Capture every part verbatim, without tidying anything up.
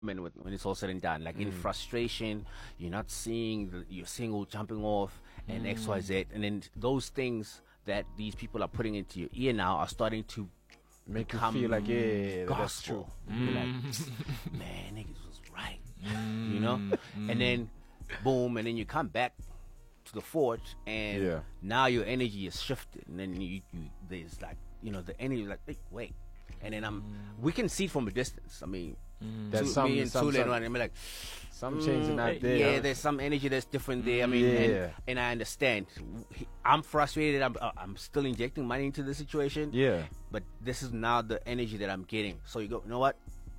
when, when it's all said and done, like mm. in frustration, you're not seeing the, your single jumping off and mm. X Y Z, and then those things that these people are putting into your ear now are starting to make you feel like, yeah, gospel. That's true. Mm. Like, man, niggas was right, mm. you know. Mm. And then, boom, and then you come back to the forge, and yeah. now your energy is shifted, and then you, you there's like, you know, the energy like, hey, wait, and then I'm, mm. we can see it from a distance. I mean, mm. there's some, me and some, Tule, some, and I'm like, some mm, changing out there. Yeah, there's some energy that's different there. I mean, yeah. and, and I understand. I'm frustrated. I'm, I'm still injecting money into the situation. Yeah, but this is now the energy that I'm getting. So you go, you know what?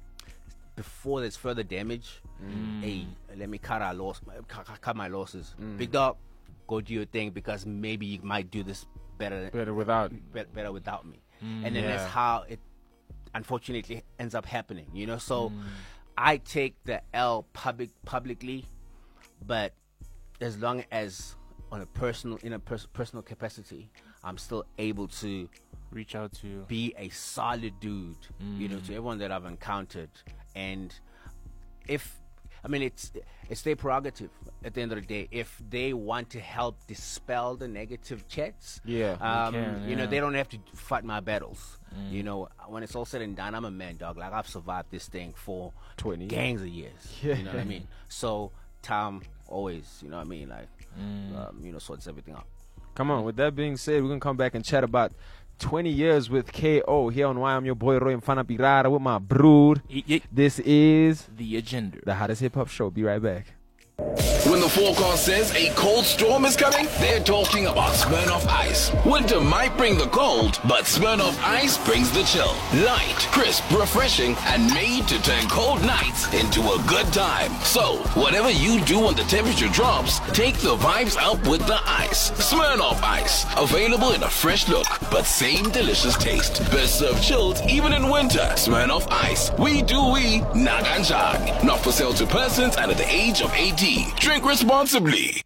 Before there's further damage, mm. hey, let me cut our loss, cut my losses. Mm. Big dog, go do your thing, because maybe you might do this better, better without, better, better without me. Mm, and then yeah. that's how it, unfortunately, ends up happening. You know, so mm. I take the L public publicly, but as long as on a personal, in a pers- personal capacity, I'm still able to reach out to be a solid dude. Mm. You know, to everyone that I've encountered. And if, I mean, it's it's their prerogative at the end of the day. If they want to help dispel the negative chats, yeah, um, can, you yeah. know, they don't have to fight my battles. Mm. You know, when it's all said and done, I'm a man, dog. Like, I've survived this thing for twenty gangs of years. Yeah. You know what I mean? So time always, you know what I mean, like, mm. um, you know, sorts everything out. Come on. With that being said, we're gonna come back and chat about twenty years with K O here on Why I'm Your Boy Roy Mfana Pirara with my brood. Ye- ye- this is The Agenda, the hottest hip hop show. Be right back. When the forecast says a cold storm is coming, they're talking about Smirnoff Ice. Winter might bring the cold, but Smirnoff Ice brings the chill. Light, crisp, refreshing, and made to turn cold nights into a good time. So, whatever you do when the temperature drops, take the vibes up with the ice. Smirnoff Ice. Available in a fresh look, but same delicious taste. Best served chilled even in winter. Smirnoff Ice. We do we, Naganjani. Not for sale to persons under the age of eighteen. Drink responsibly.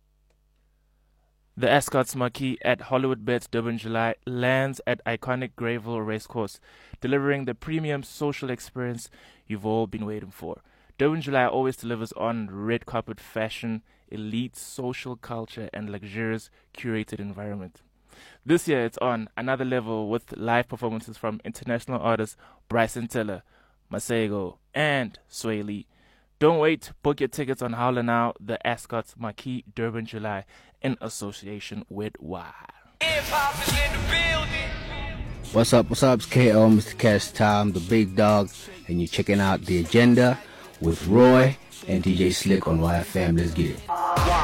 The Ascot's Marquee at Hollywood Bets Durban July lands at iconic Greyville Racecourse, delivering the premium social experience you've all been waiting for. Durban July always delivers on red carpet fashion, elite social culture, and luxurious curated environment. This year it's on another level with live performances from international artists Bryson Tiller, Masego, and Sway Lee. Don't wait. Book your tickets on Howler Now, the Ascot's Marquee Durban July, in association with Y. What's up? What's up? It's K O, Mister Cash Time, the big dog, and you're checking out The Agenda with Roy and D J Slick on Y F M. Let's get it.